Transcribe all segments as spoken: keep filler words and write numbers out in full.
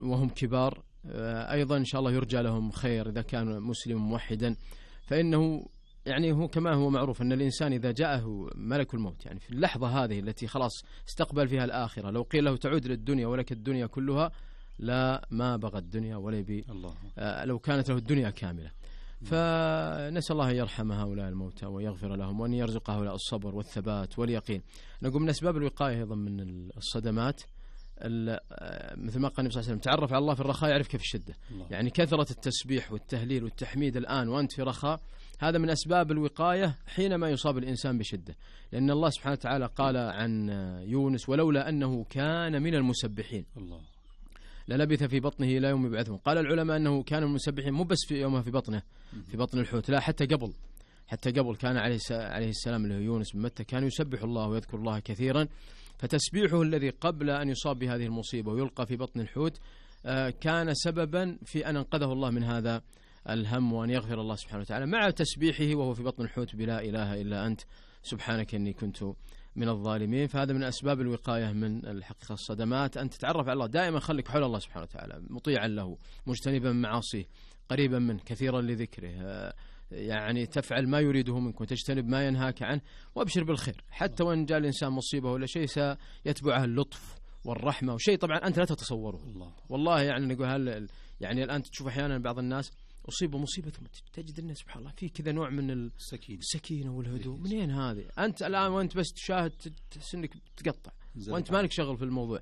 وهم كبار أيضا إن شاء الله يرجى لهم خير إذا كان مسلم موحدا، فإنه يعني هو كما هو معروف أن الإنسان إذا جاءه ملك الموت يعني في اللحظة هذه التي خلاص استقبل فيها الآخرة، لو قيل له تعود للدنيا ولك الدنيا كلها لا ما بغى الدنيا ولا يبي آه لو كانت له الدنيا كاملة. فنسأل الله أن يرحم هؤلاء الموتى ويغفر لهم وأن يرزق هؤلاء الصبر والثبات واليقين. نقول من أسباب الوقاية أيضا من الصدمات مثل ما قال النبي صلى الله عليه وسلم تعرف على الله في الرخاء يعرفك في الشدة. الله. يعني كثرة التسبيح والتهليل والتحميد الآن وأنت في رخاء هذا من أسباب الوقاية حينما يصاب الإنسان بشدة، لأن الله سبحانه وتعالى قال عن يونس ولولا أنه كان من المسبحين الله للبث في بطنه إلى يوم يبعثون. قال العلماء أنه كان من المسبحين مو بس في يومها في بطنه في بطن الحوت، لا حتى قبل حتى قبل كان عليه عليه السلام اللي هو يونس بن متى كان يسبح الله ويذكر الله كثيرا. فتسبيحه الذي قبل أن يصاب بهذه المصيبة ويلقى في بطن الحوت كان سببا في أن أنقذه الله من هذا الهم وأن يغفر الله سبحانه وتعالى، مع تسبيحه وهو في بطن الحوت بلا إله إلا أنت سبحانك إني كنت من الظالمين. فهذا من أسباب الوقاية من الحقيقة الصدمات، أن تتعرف على الله دائما، خليك حول الله سبحانه وتعالى مطيعا له مجتنبا من معاصيه قريبا منه كثيرا لذكره، يعني تفعل ما يريده منك وتجتنب ما ينهاك عنه، وابشر بالخير حتى وإن جاء الإنسان مصيبة ولا شيء سيتبعها اللطف والرحمة وشيء طبعا أنت لا تتصوره. الله. والله يعني نقول هل يعني الآن تشوف أحيانا بعض الناس أصيبوا مصيبة ثم تجد الناس سبحان الله في كذا نوع من السكينة, السكينة والهدوء. منين هذه أنت الآن وأنت بس تشاهد سنك تقطع وأنت مالك شغل في الموضوع،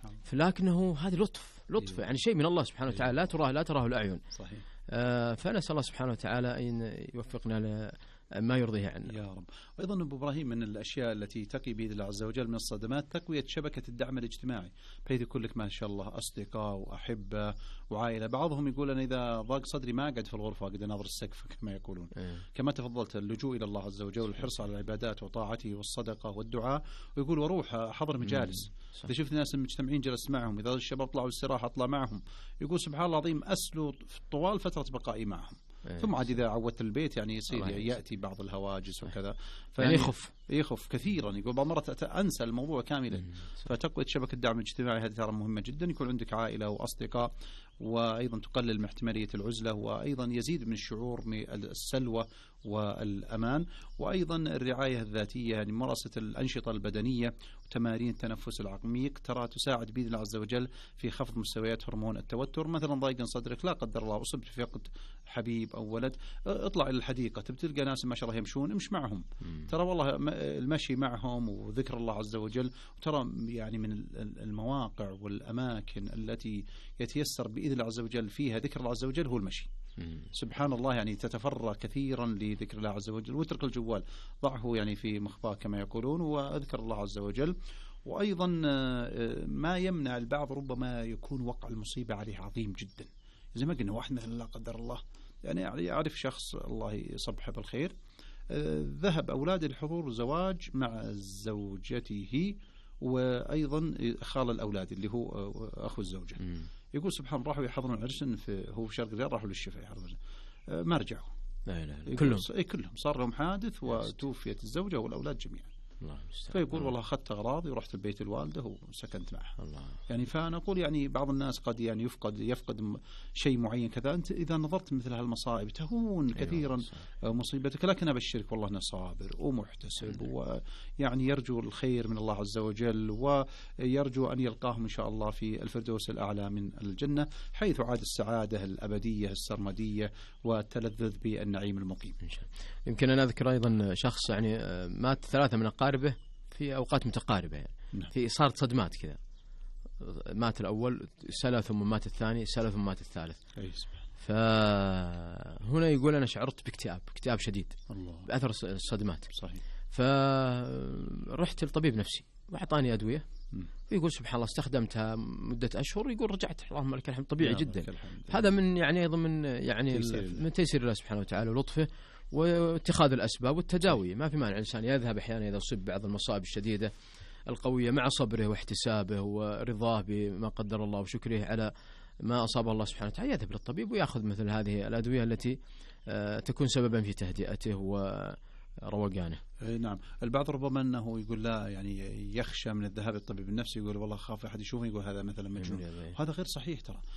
لكنه هذا لطف لطف يعني شيء من الله سبحانه وتعالى لا تراه لا تراه الأعين. صحيح. آه فنسأل الله سبحانه وتعالى أن يوفقنا ما يرضيه عنا يا رب. وأيضا أبو إبراهيم من الأشياء التي تقي بإذن الله عز وجل من الصدمات تقوية شبكة الدعم الاجتماعي، بحيث يكون لك ما شاء الله أصدقاء وأحبة وعائلة. بعضهم يقول أنا إذا ضاق صدري ما أقعد في الغرفة أقعد أناظر السقف كما يقولون. أيه. كما تفضلت اللجوء إلى الله عز وجل والحرص على العبادات وطاعته والصدقة والدعاء، ويقول وروح أحضر مجالس. إذا شفت ناس مجتمعين جلست معهم، إذا الشباب طلعوا الاستراحة أطلع معهم. يقول سبحان الله العظيم أسلو طوال فترة بقائي معهم. ثم عاد إذا عودت البيت يعني يصير يأتي بعض الهواجس وكذا يعني يخف يخف كثيرا. يقول بعض مرات أنسى الموضوع كاملا. فتقوية شبكة الدعم الاجتماعي هذه ترى مهمة جدا، يكون عندك عائلة وأصدقاء، وأيضا تقلل من احتمالية العزلة، وأيضا يزيد من الشعور بالسلوى والأمان، وأيضا الرعاية الذاتية يعني ممارسة الأنشطة البدنية وتمارين التنفس العميق ترى تساعد بإذن الله عز وجل في خفض مستويات هرمون التوتر. مثلا ضيق صدرك لا قدر الله أصبت في فقد حبيب أو ولد، اطلع إلى الحديقة تبتلقى ناس ما شاء الله يمشون امش معهم. مم. ترى والله المشي معهم وذكر الله عز وجل، وترى يعني من المواقع والأماكن التي يتيسر بإذن الله عز وجل فيها ذكر الله عز وجل هو المشي. مم. سبحان الله يعني تتفرغ كثيرا لذكر الله عز وجل، واترك الجوال ضعه يعني في مخفاه كما يقولون، وأذكر الله عز وجل. وأيضا ما يمنع البعض ربما يكون وقع المصيبة عليه عظيم جدا، زي ما قلنا واحد مثلا لا قدر الله يعني أعرف شخص الله يصبحه بالخير ذهب أولاده لحضور زواج مع زوجته وأيضا خال الأولاد اللي هو أخو الزوجة. م. يقول سبحان الله راحوا يحضرون عرس في هو في شرق الرياض، راحوا للشفاء يحضرون ما رجعوا. لا لا لا. كلهم أي كلهم صار لهم حادث وتوفيت الزوجة والأولاد جميعا. الله فيقول والله أخذت أغراضي ورحت البيت الوالدة وسكنت معها. الله. يعني فأنا أقول يعني بعض الناس قد يعني يفقد يفقد شيء معين كذا، أنت إذا نظرت مثل هالمصائب تهون كثيرا مصيبتك، لكن أبشرك والله أنه صابر ومحتسب ويعني يرجو الخير من الله عز وجل، ويرجو أن يلقاهم إن شاء الله في الفردوس الأعلى من الجنة، حيث عاد السعادة الأبدية السرمدية والتلذذ بالنعيم المقيم. يمكن أنا أذكر أيضا شخص يعني مات ثلاثة من أقاربه في أوقات متقاربة يعني. نعم. في صارت صدمات كذا، مات الأول سلة ثم مات الثاني سلة ثم مات الثالث. فهنا يقول أنا شعرت باكتئاب اكتئاب شديد الله. بأثر الصدمات. صحيح. فرحت لطبيب نفسي وأعطاني أدوية. م. ويقول سبحان الله استخدمتها مدة أشهر، يقول رجعت اللهم لك الحمد طبيعي جدا. هذا من يعني أيضا من يعني تيسير من تيسير الله سبحانه وتعالى ولطفه واتخاذ الأسباب والتداوي. ما في مانع الإنسان يذهب أحيانا إذا أصيب بعض المصائب الشديدة القوية مع صبره واحتسابه ورضاه بما قدر الله وشكره على ما أصاب الله سبحانه وتعالى، يذهب للطبيب ويأخذ مثل هذه الأدوية التي تكون سببا في تهدئته وروقانه. نعم. البعض ربما أنه يقول لا يعني يخشى من الذهاب للطبيب النفسي، يقول والله خاف أحد يشوفني، يقول هذا مثلا مجنون. هذا غير صحيح ترى.